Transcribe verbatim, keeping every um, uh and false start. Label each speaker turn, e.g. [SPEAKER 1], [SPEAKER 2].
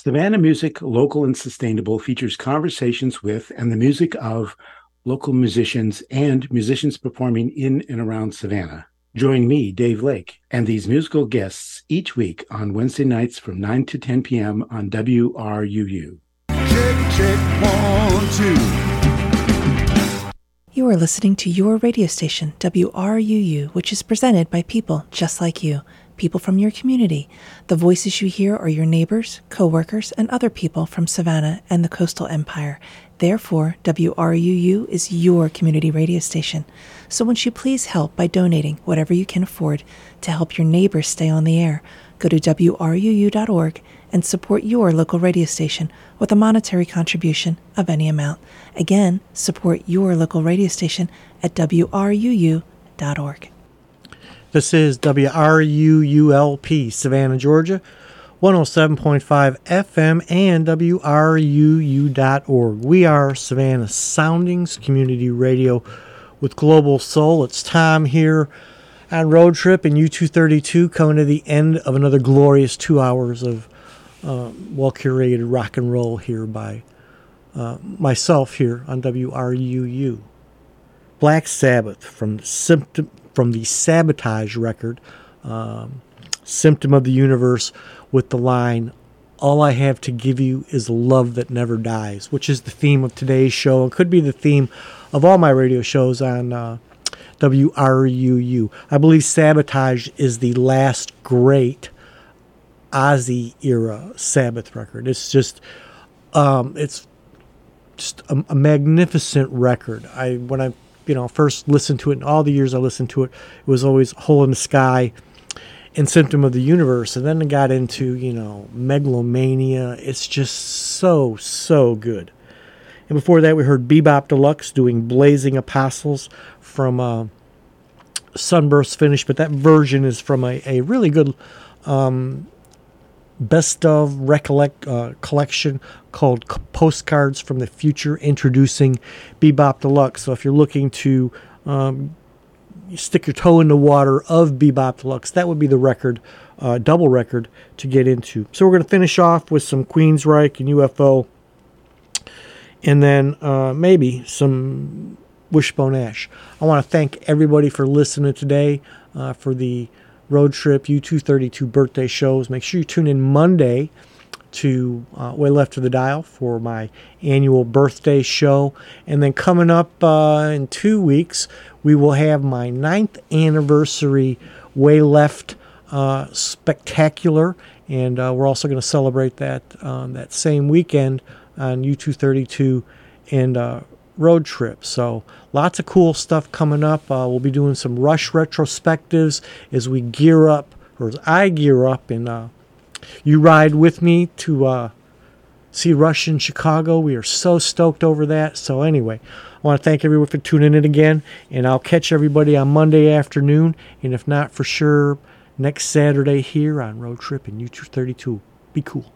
[SPEAKER 1] Savannah Music, Local and Sustainable features conversations with and the music of local musicians and musicians performing in and around Savannah. Join me, Dave Lake, and these musical guests each week on Wednesday nights from nine to ten p.m. on W R U U.
[SPEAKER 2] Check, check, one, two.
[SPEAKER 3] You are listening to your radio station, W R U U, which is presented by people just like you, people from your community. The voices you hear are your neighbors, co-workers, and other people from Savannah and the Coastal Empire. Therefore, W R U U is your community radio station. So won't you please help by donating whatever you can afford to help your neighbors stay on the air? Go to W R U U dot org and support your local radio station with a monetary contribution of any amount. Again, support your local radio station at W R U U dot org.
[SPEAKER 4] This is W R U U L P, Savannah, Georgia, one oh seven point five F M and W R U U dot org. We are Savannah Soundings Community Radio with Global Soul. It's Tom here on Road Trip and U two thirty-two, coming to the end of another glorious two hours of uh, well-curated rock and roll here by uh, myself here on W R U U. Black Sabbath from Symptom from the Sabotage record, um, Symptom of the Universe, with the line, "All I have to give you is love that never dies," which is the theme of today's show and could be the theme of all my radio shows on uh, W R U U. I believe Sabotage is the last great Ozzy-era Sabbath record. It's just, um, it's just a, a magnificent record. I when I you know, first listened to it, and all the years I listened to it, it was always Hole in the Sky and Symptom of the Universe. And then it got into, you know, Megalomania. It's just so, so good. And before that, we heard Bebop Deluxe doing Blazing Apostles from uh, Sunburst Finish. But that version is from a, a really good um, best of recollect uh, collection called Postcards from the Future, introducing Bebop Deluxe. So if you're looking to um, stick your toe in the water of Bebop Deluxe, that would be the record, uh, double record to get into. So we're going to finish off with some Queensryche and U F O, and then uh, maybe some Wishbone Ash. I want to thank everybody for listening today uh, for the Road Trip U two thirty-two birthday shows. Make sure you tune in Monday to uh, Way Left of the Dial for my annual birthday show. And then coming up uh, in two weeks, we will have my ninth anniversary Way Left uh, Spectacular. And uh, we're also going to celebrate that um, that same weekend on U two thirty-two and uh, Road Trip. So lots of cool stuff coming up. Uh, we'll be doing some Rush retrospectives as we gear up, or as I gear up, and uh, you ride with me to uh, see Rush in Chicago. We are so stoked over that. So anyway, I want to thank everyone for tuning in again, and I'll catch everybody on Monday afternoon, and if not, for sure, next Saturday here on Road Trip and U two thirty-two. Be cool.